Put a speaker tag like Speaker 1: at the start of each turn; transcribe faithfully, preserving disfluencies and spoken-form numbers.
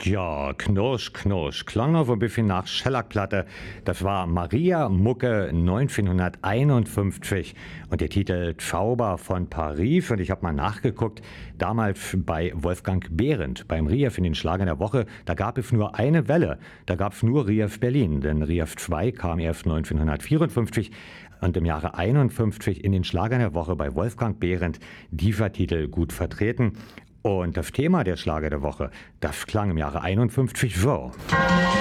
Speaker 1: Ja, Knirsch, Knirsch. Klang noch ein bisschen nach Schellackplatte. Das war Maria Mucke neunzehnhunderteinundfünfzig und der Titel Zauber von Paris. Und ich habe mal nachgeguckt, damals bei Wolfgang Behrendt, beim Rief in den Schlagern der Woche, da gab es nur eine Welle. Da gab es nur Rief Berlin, denn Rief zwei kam erst neunzehnhundertvierundfünfzig. Und im Jahre einundfünfzig in den Schlagern der Woche bei Wolfgang Behrendt, dieser Titel gut vertreten. Und das Thema der Schlager der Woche, das klang im Jahre einundfünfzig so.